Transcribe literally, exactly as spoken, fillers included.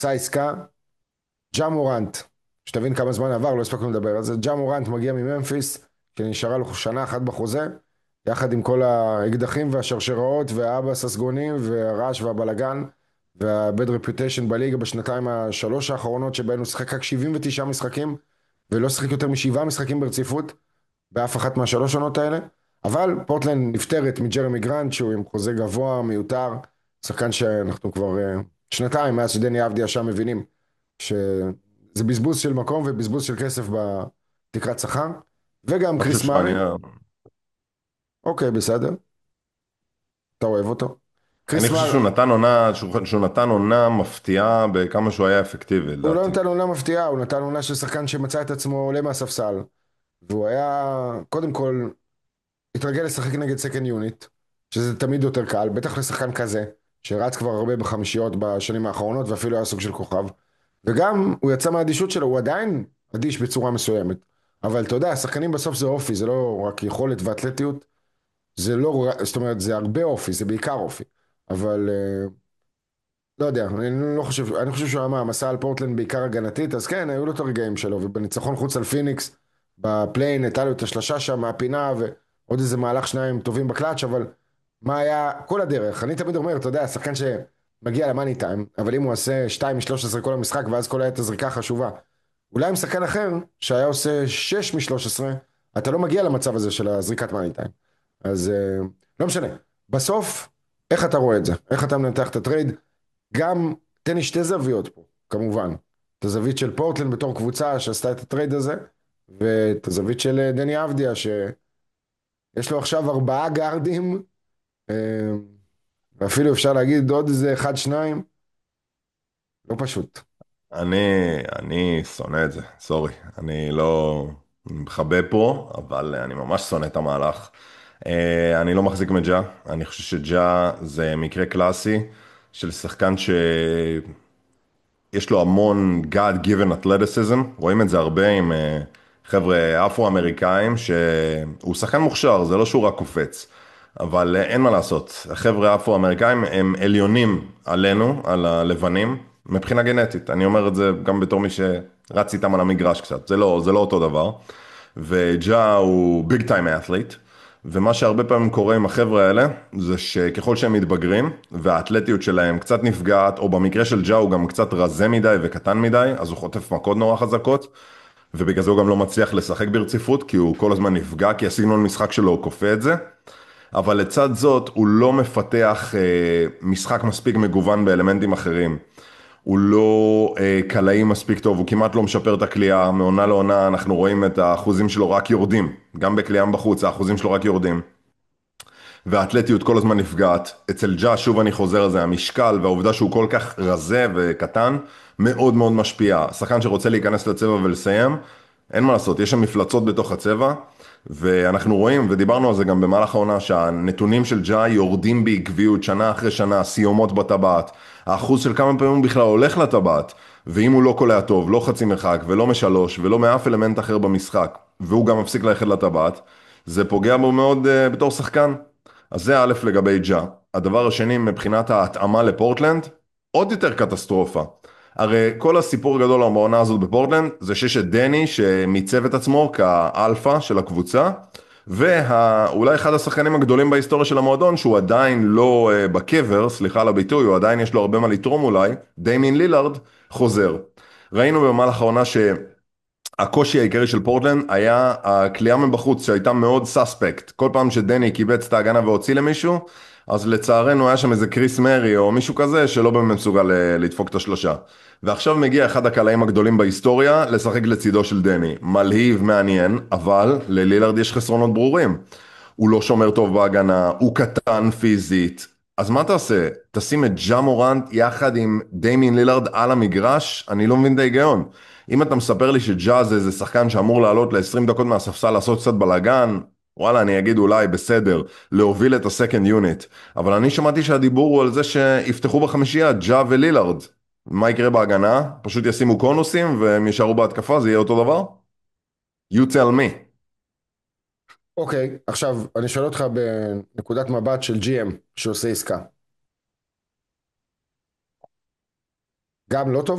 עשה עסקה, ג'ה מורנט, שתבין כמה זמן עבר, לא הספקנו לדבר על זה, ג'ה מורנט מגיע מממפיס, שנשארה לו שנה אחת בחוזה, יחד עם כל האקדחים והשרשראות והאבא הססגונים והרעש והבלגן והבד רפיוטיישן בליגה בשנתיים השלוש האחרונות שבהן הוא שיחק רק שבעים ותשעה משחקים ולא שיחק יותר משבעה משחקים ברציפות באף אחת מהשלוש עונות האלה. אבל פורטלנד נפטרת מג'רמי גרנט שהוא עם חוזה גבוה מיותר, שחקן שאנחנו כבר אה, שנתיים מאז שדני אבדיה שם מבינים שזה בזבוז של מקום ובזבוז של כסף בתקרת שכר. וגם אני חושב קריס מארי. שמעניין. אוקיי, בסדר, אתה אוהב אותו. אני קריס חושב מארי, שהוא נתן עונה, שהוא שהוא נתן עונה מפתיעה בכמה שהוא היה אפקטיבי, הוא לא לדעתי. נתן עונה מפתיעה, הוא נתן עונה של שחקן שמצא את עצמו עולה מהספסל, והוא היה קודם כל התרגל לשחק נגד סקנד יוניט, שזה תמיד יותר קל, בטח לשחקן כזה, שרץ כבר הרבה בחמישיות בשנים האחרונות, ואפילו היה סוג של כוכב. וגם הוא יצא מהאדישות שלו, הוא עדיין אדיש בצורה מסוימת. אבל אתה יודע, השחקנים בסוף זה אופי, זה לא רק יכולת ואתלטיות, זה לא, ר- זאת אומרת, זה הרבה אופי, זה בעיקר אופי. אבל אה, לא יודע, אני לא חושב, אני חושב שהוא היה מהמסע על פורטלנד בעיקר הגנתית, אז כן, היו לו את הרגעים שלו, ובניצחון חוץ על פיניקס, בפליין, הייתה לו את השלשה שם מהפינה, ועוד איזה מהלך שניים טובים בקלאץ', אבל מה היה כל הדרך? אני תמיד אומר, אתה יודע, שחקן שמגיע למאני טיים, אבל אם הוא עושה שתיים משלוש עשרה כל המשחק, ואז כל העת הזריקה חשובה, אולי עם שחקן אחר, שהיה עושה שש משלוש עשרה, אתה לא מגיע למצב הזה של הזריקת מאני טיים. אז אה, לא משנה. בסוף, איך אתה רואה את זה? איך אתה מנתח את הטרייד? גם תן לי שתי זוויות פה, כמובן. את הזווית של פורטלנד בתור קבוצה שעשתה את הטרייד הזה, ואת הזווית של אה, דני אבדיה, שיש לו עכשיו ארבעה גארדים, אה, ואפילו אפשר להגיד עוד איזה אחד, שניים, לא פשוט. אני, אני שונא את זה, סורי. אני לא מכבה פה, אבל אני ממש שונא את המהלך. אה, אני לא מחזיק מג'ה. אני חושב שג'ה זה מקרה קלאסי של שחקן יש לו המון God given athleticism, רואים את זה הרבה עם אה, חבר'ה אפרו-אמריקאים, שהוא שחקן מוכשר, זה לא שהוא רק קופץ, אבל אה, אין מה לעשות, החבר'ה האפרו-אמריקאים הם עליונים עלינו, על הלבנים, מבחינה גנטית, אני אומר את זה גם בתור מי שרץ איתם על המגרש קצת, זה לא, זה לא אותו דבר, וג'ה הוא ביג טיים את'ליט, ומה שהרבה פעמים קורה עם החבר'ה האלה, זה שככל שהם מתבגרים, והאתלטיות שלהם קצת נפגעת, או במקרה של ג'ה הוא גם קצת רזה מדי וקטן מדי, אז הוא חוטף מכות נורא חזקות, ובגלל זה הוא גם לא מצליח לשחק ברציפות, כי הוא כל הזמן נפגע, כי הסגנון משחק שלו כופה את זה. אבל לצד זאת, הוא לא מפתח אה, משחק מספיק מגוון באלמנטים אחרים. הוא לא אה, קלעי מספיק טוב, הוא כמעט לא משפר את הקליעה, מעונה לעונה אנחנו רואים את האחוזים שלו רק יורדים, גם בקליעה בחוץ האחוזים שלו רק יורדים. והאתלטיות כל הזמן נפגעת. אצל ג'ה, שוב אני חוזר על זה, המשקל והעובדה שהוא כל כך רזה וקטן, מאוד מאוד משפיע. שחקן שרוצה להיכנס לצבע ולסיים, אין מה לעשות, יש שם מפלצות בתוך הצבע, ואנחנו רואים, ודיברנו על זה גם במהלך העונה, שהנתונים של ג'ה יורדים בעקביות שנה אחרי שנה, סיומות בטבעת, האחוז של כמה פעמים הוא בכלל הולך לטבעת, ואם הוא לא קולע טוב, לא חצי מרחק ולא משלוש ולא מאף אלמנט אחר במשחק, והוא גם מפסיק ללכת לטבעת, זה פוגע בו מאוד uh, בתור שחקן. אז זה א' לגבי ג'ה. הדבר השני, מבחינת ההתאמה לפורטלנד, עוד יותר קטסטרופה. הרי כל הסיפור הגדול בעונה הזאת בפורטלנד, זה שיש את דני שמיצב את עצמו כאלפא של הקבוצה, ואולי אחד השחקנים הגדולים בהיסטוריה של המועדון, שהוא עדיין לא uh, בקבר, סליחה על הביטוי, הוא עדיין יש לו הרבה מה לתרום אולי, דיימין לילארד, חוזר. ראינו במהלך העונה ש... הקושי העיקרי של פורטלנד היה הכלייה מבחוץ שהייתה מאוד סאספקט. כל פעם שדני קיבץ את ההגנה והוציא למישהו, אז לצערנו היה שם איזה קריס מרי או מישהו כזה שלא באמת מסוגל אה, לדפוק את השלושה. ועכשיו מגיע אחד הקלעים הגדולים בהיסטוריה לשחק לצידו של דני. מלהיב, מעניין, אבל ללילארד יש חסרונות ברורים. הוא לא שומר טוב בהגנה, הוא קטן פיזית. אז מה תעשה? תשים את ג'ה מורנט יחד עם דיימין לילארד על המגרש? אני לא מבין את ההיגיון. אם אתה מספר לי שג'ה זה איזה שחקן שאמור לעלות ל-עשרים דקות מהספסל לעשות קצת בלאגן, וואלה, אני אגיד אולי בסדר, להוביל את הסקנד יוניט. אבל אני שמעתי שהדיבור הוא על זה שיפתחו בחמישייה, ג'ה ולילארד. מה יקרה בהגנה? פשוט ישימו קונוסים והם יישארו בהתקפה, זה יהיה אותו דבר? You tell me. אוקיי, עכשיו אני שואל אותך בנקודת מבט של ג'י אם שעושה עסקה. גם לא טוב?